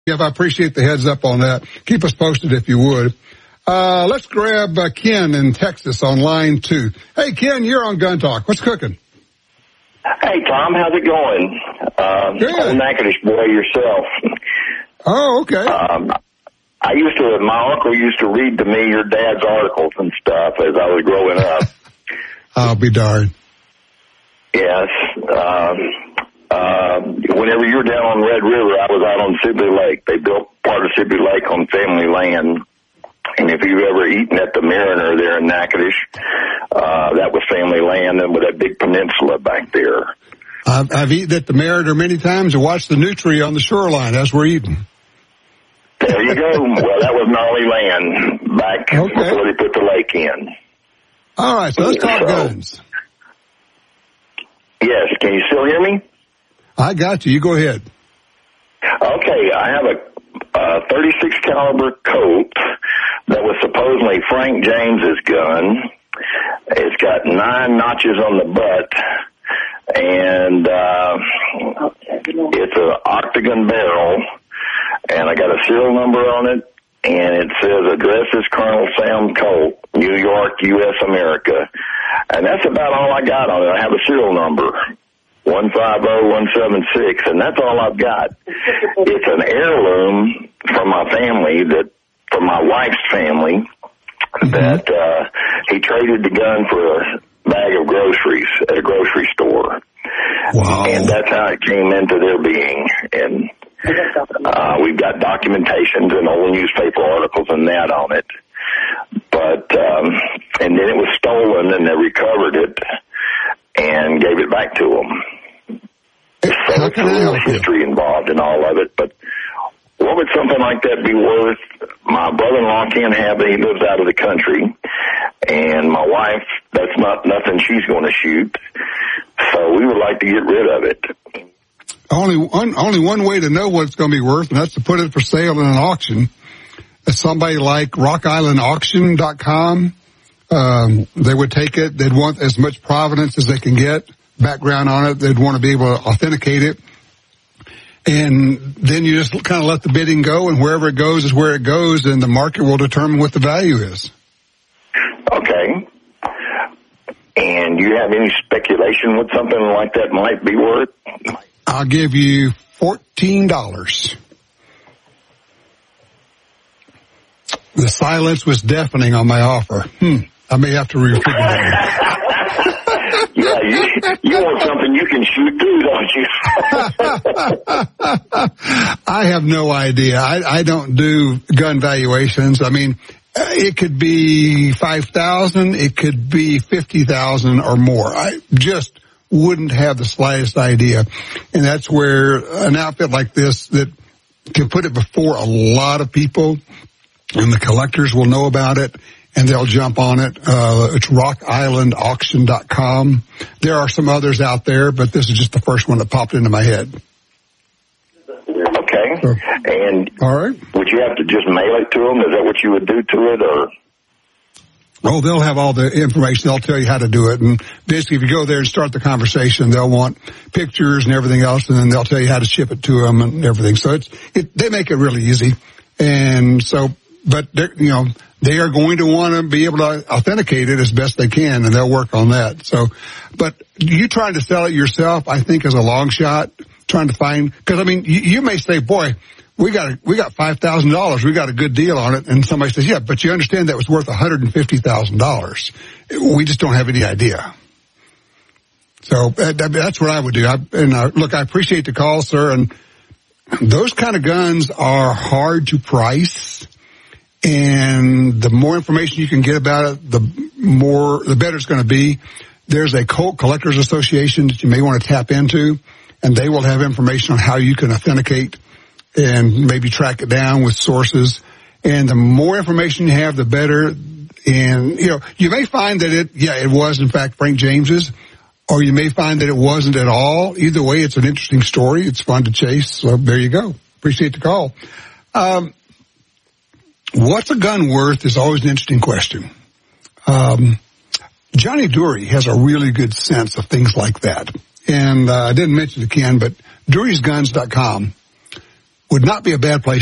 I appreciate the heads up on that. Keep us posted if you would. Let's grab Ken in Texas on line 2. Hey, Ken, you're on Gun Talk. What's cooking? Hey, Tom, how's it going? Good. Old Natchitoches boy yourself. Oh, okay. My uncle used to read to me your dad's articles and stuff as I was growing up. I'll be darned. Yes. Whenever you were down on Red River, I was out on Sibley Lake. They built part of Sibley Lake on family land. And if you've ever eaten at the Mariner there in Natchitoches, that was family land and with that big peninsula back there. I've eaten at the Mariner many times and watched the nutria on the shoreline as we're eating. There you go. Well, that was gnarly land back before they put the lake in. All right, so let's talk guns. Yes, can you still hear me? I got you. You go ahead. Okay, I have a 36 caliber Colt that was supposedly Frank James's gun. It's got 9 notches on the butt, and it's an octagon barrel, and I got a serial number on it, and it says address is Colonel Sam Colt, New York, U.S. America. And that's about all I got on it. I have a serial number, 150176, and that's all I've got. It's an heirloom from my family, from my wife's family, that he traded the gun for a bag of groceries at a grocery store. Wow. And that's how it came into their being. And we've got documentations and old newspaper articles and that on it. But, and then it was stolen and they recovered it and gave it back to them. So there's a little history involved in all of it. But what would something like that be worth? My brother-in-law can't have it. He lives out of the country. And my wife, that's not nothing she's going to shoot. So we would like to get rid of it. Only one way to know what it's going to be worth, and that's to put it for sale in an auction. Somebody like RockIslandAuction.com, they would take it. They'd want as much provenance as they can get, background on it. They'd want to be able to authenticate it. And then you just kind of let the bidding go, and wherever it goes is where it goes, and the market will determine what the value is. Okay. And do you have any speculation what something like that might be worth? I'll give you $14. The silence was deafening on my offer. I may have to refigure that. Yeah, you want something you can shoot too, don't you? I have no idea. I don't do gun valuations. I mean, it could be 5,000, it could be 50,000 or more. I just wouldn't have the slightest idea. And that's where an outfit like this that can put it before a lot of people, and the collectors will know about it, and they'll jump on it. It's RockIslandAuction.com. There are some others out there, but this is just the first one that popped into my head. Okay. So, and all right. Would you have to just mail it to them? Is that what you would do to it, or? Oh, they'll have all the information. They'll tell you how to do it. And basically, if you go there and start the conversation, they'll want pictures and everything else, and then they'll tell you how to ship it to them and everything. So they make it really easy. And so, but they are going to want to be able to authenticate it as best they can, and they'll work on that. So, but you trying to sell it yourself, I think, is a long shot. Trying to find, because I mean, you may say, boy, we got $5,000. We got a good deal on it. And somebody says, yeah, but you understand that was worth $150,000. We just don't have any idea. So that's what I would do. Look, I appreciate the call, sir. And those kind of guns are hard to price. And the more information you can get about it, the better it's going to be. There's a Colt Collectors Association that you may want to tap into, and they will have information on how you can authenticate and maybe track it down with sources. And the more information you have, the better. And, you may find that it was in fact Frank James's, or you may find that it wasn't at all. Either way, it's an interesting story. It's fun to chase. So there you go. Appreciate the call. What's a gun worth is always an interesting question. Johnny Dury has a really good sense of things like that. And I didn't mention to Ken, but Dury'sGuns.com would not be a bad place